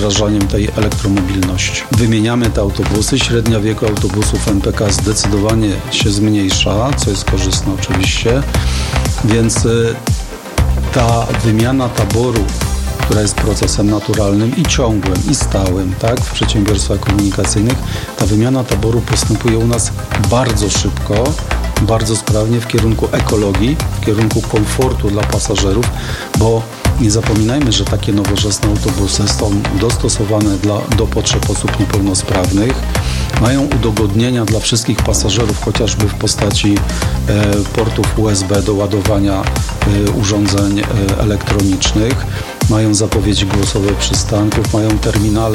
wdrażaniem tej elektromobilności. Wymieniamy te autobusy, średnia wieku autobusów MPK zdecydowanie się zmniejsza, co jest korzystne oczywiście, więc ta wymiana taboru, która jest procesem naturalnym i ciągłym, i stałym, tak, w przedsiębiorstwach komunikacyjnych, ta wymiana taboru postępuje u nas bardzo szybko, bardzo sprawnie w kierunku ekologii, w kierunku komfortu dla pasażerów, bo nie zapominajmy, że takie nowoczesne autobusy są dostosowane do potrzeb osób niepełnosprawnych, mają udogodnienia dla wszystkich pasażerów, chociażby w postaci portów USB do ładowania urządzeń elektronicznych, mają zapowiedzi głosowe przystanków, mają terminale,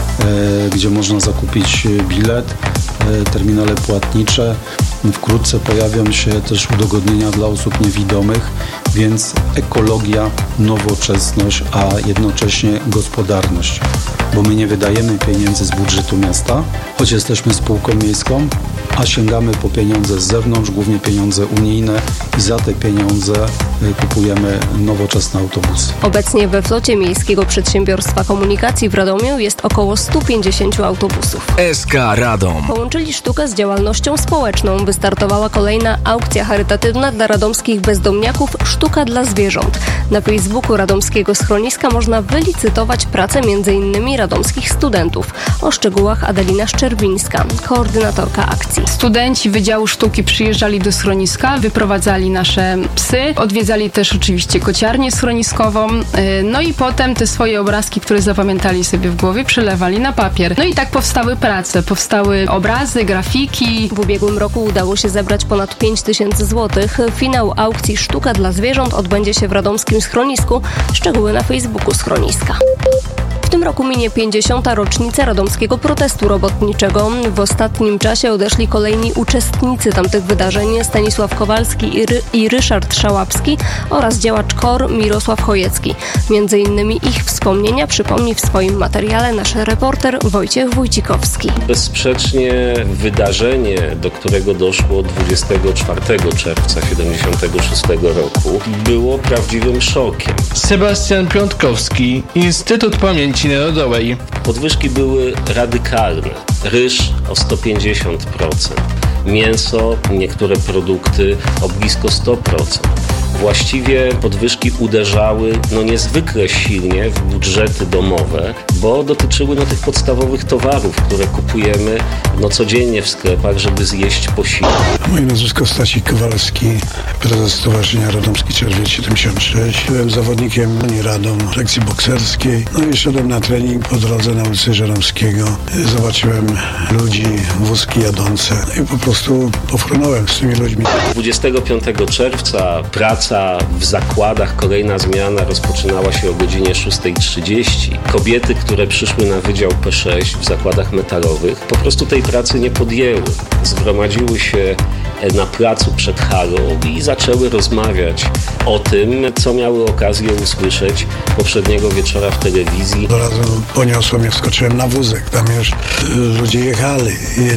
gdzie można zakupić bilet, terminale płatnicze. Wkrótce pojawią się też udogodnienia dla osób niewidomych, więc ekologia, nowoczesność, a jednocześnie gospodarność. Bo my nie wydajemy pieniędzy z budżetu miasta, choć jesteśmy spółką miejską, a sięgamy po pieniądze z zewnątrz, głównie pieniądze unijne i za te pieniądze kupujemy nowoczesne autobusy. Obecnie we flocie Miejskiego Przedsiębiorstwa Komunikacji w Radomiu jest około 150 autobusów. SK Radom. Połączyli sztukę z działalnością społeczną. Wystartowała kolejna aukcja charytatywna dla radomskich bezdomniaków Sztuka dla zwierząt. Na Facebooku radomskiego schroniska można wylicytować pracę m.in. radomskich studentów. O szczegółach Adelina Szczerbińska, koordynatorka akcji. Studenci Wydziału Sztuki przyjeżdżali do schroniska, wyprowadzali nasze psy, odwiedzali też oczywiście kociarnię schroniskową, no i potem te swoje obrazki, które zapamiętali sobie w głowie, przelewali na papier. No i tak powstały prace, powstały obrazy, grafiki. W ubiegłym roku udało się zebrać ponad 5 000 złotych. Finał aukcji Sztuka dla zwierząt odbędzie się w radomskim schronisku. Szczegóły na Facebooku schroniska. W tym roku minie 50. rocznica radomskiego protestu robotniczego. W ostatnim czasie odeszli kolejni uczestnicy tamtych wydarzeń: Stanisław Kowalski i Ryszard Szałapski oraz działacz KOR Mirosław Chojecki. Między innymi ich wspomnienia przypomni w swoim materiale nasz reporter Wojciech Wójcikowski. Bezsprzecznie wydarzenie, do którego doszło 24 czerwca 1976 roku, było prawdziwym szokiem. Sebastian Piątkowski, Instytut Pamięci Narodowej. Podwyżki były radykalne. Ryż o 150%, mięso, niektóre produkty o blisko 100%. Właściwie podwyżki uderzały niezwykle silnie w budżety domowe, bo dotyczyły tych podstawowych towarów, które kupujemy codziennie w sklepach, żeby zjeść posiłek. Moje nazwisko Stasik Kowalski, prezes Stowarzyszenia Radomski Czerwiec 76. Byłem zawodnikiem Radom, sekcji bokserskiej. I szedłem na trening po drodze na ulicy Żeromskiego. Zobaczyłem ludzi, wózki jadące i po prostu pofrunąłem z tymi ludźmi. 25 czerwca praca w zakładach, kolejna zmiana rozpoczynała się o godzinie 6:30. Kobiety, które przyszły na Wydział P6 w zakładach metalowych, po prostu tej pracy nie podjęły. Zgromadziły się na placu przed halą i zaczęły rozmawiać o tym, co miały okazję usłyszeć poprzedniego wieczora w telewizji. Do razu poniosło mnie, wskoczyłem na wózek. Tam już ludzie jechali.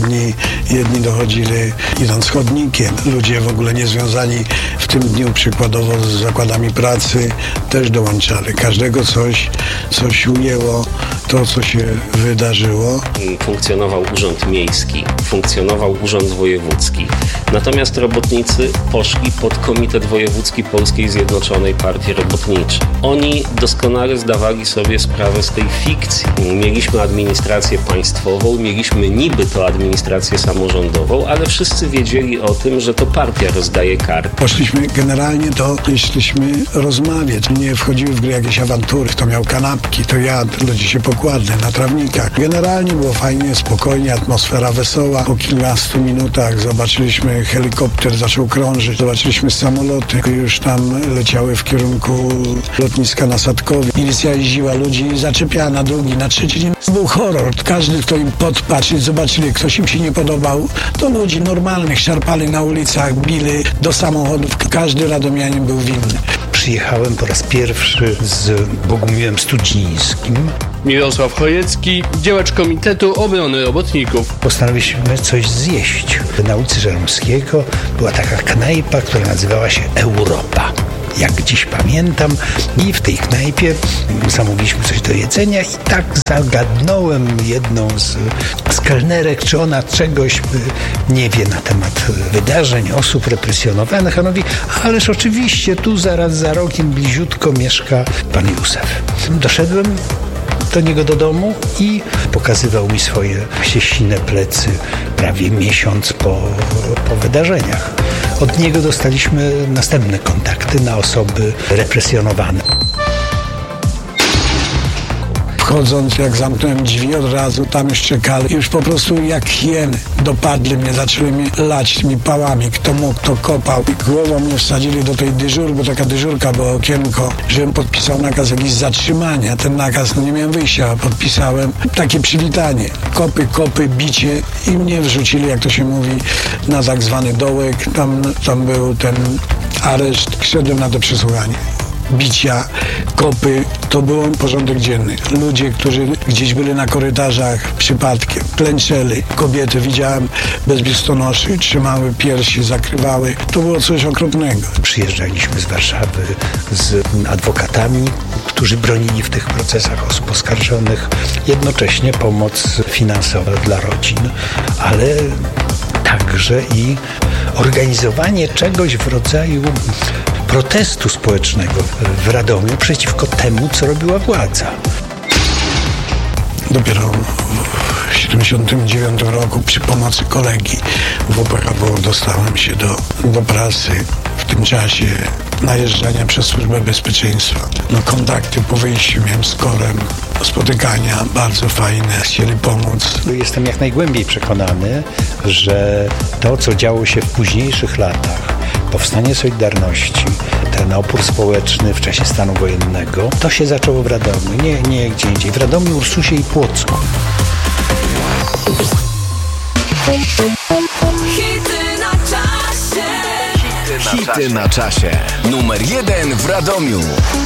Jedni dochodzili idąc chodnikiem. Ludzie w ogóle nie związani w tym dniu przykładowo z zakładami pracy też dołączali. Każdego coś ujęło, to co się wydarzyło. Funkcjonował Urząd Miejski, funkcjonował Urząd Wojewódzki. Natomiast robotnicy poszli pod Komitet Wojewódzki Polskiej Zjednoczonej Partii Robotniczej. Oni doskonale zdawali sobie sprawę z tej fikcji. Mieliśmy administrację państwową, mieliśmy niby to administrację samorządową, ale wszyscy wiedzieli o tym, że to partia rozdaje karty. Poszliśmy generalnie szliśmy rozmawiać. Nie wchodziły w grę jakieś awantury. Kto miał kanapki, to jadł, ludzie się pokładli na trawnikach. Generalnie było fajnie, spokojnie, atmosfera wesoła. Po kilkunastu minutach zobaczyliśmy helikopter, zaczął krążyć. Zobaczyliśmy samoloty, już tam leciały w kierunku lotniska na Sadkowie. Milicja jeździła ludzi i zaczepiała na drugi, na trzeci dzień. Był horror. Każdy, kto im podpatrzył, zobaczyli, ktoś im się nie podobał, to ludzi normalnych szarpali na ulicach, bili do samochodów. Każdy radomianin był winny. Przyjechałem po raz pierwszy z Bogumiłem Studzińskim. Mirosław Chojecki, działacz Komitetu Obrony Robotników. Postanowiliśmy coś zjeść. Na ulicy Żeromskiego była taka knajpa, która nazywała się Europa. jak dziś pamiętam. I w tej knajpie zamówiliśmy coś do jedzenia i tak zagadnąłem jedną z kelnerek, czy ona czegoś nie wie na temat wydarzeń, osób represjonowanych. A ona mówi, ależ oczywiście tu zaraz za rogiem bliziutko mieszka pan Józef. Doszedłem do niego do domu i pokazywał mi swoje sine plecy prawie miesiąc po wydarzeniach. Od niego dostaliśmy następne kontakty na osoby represjonowane. Wchodząc, jak zamknąłem drzwi, od razu tam już czekali. Już po prostu jak hieny dopadli mnie, zaczęli mi lać tymi pałami. Kto mógł, kto kopał. I głową mnie wsadzili do tej dyżury, bo taka dyżurka była okienko, żebym podpisał nakaz jakiś zatrzymania. Ten nakaz, nie miałem wyjścia, podpisałem. Takie przywitanie. Kopy, bicie i mnie wrzucili, jak to się mówi, na tak zwany dołek. Tam był ten areszt. Szedłem na to przesłuchanie. Bicia, kopy, to był porządek dzienny. Ludzie, którzy gdzieś byli na korytarzach przypadkiem, klęczeli. Kobiety widziałem bez biustonoszy, trzymały piersi, zakrywały. To było coś okropnego. Przyjeżdżaliśmy z Warszawy z adwokatami, którzy bronili w tych procesach osób oskarżonych. Jednocześnie pomoc finansowa dla rodzin, ale także i organizowanie czegoś w rodzaju protestu społecznego w Radomiu przeciwko temu, co robiła władza. Dopiero w 1979 roku przy pomocy kolegi w WPHW dostałem się do pracy. W tym czasie najeżdżania przez Służbę Bezpieczeństwa. Kontakty po wyjściu miałem z KOR-em, spotykania bardzo fajne, chcieli pomóc. Jestem jak najgłębiej przekonany, że to, co działo się w późniejszych latach, powstanie Solidarności, ten opór społeczny w czasie stanu wojennego, to się zaczęło w Radomiu, nie gdzie indziej. W Radomiu, Ursusie i Płocku. Hity na czasie. Numer 1 w Radomiu.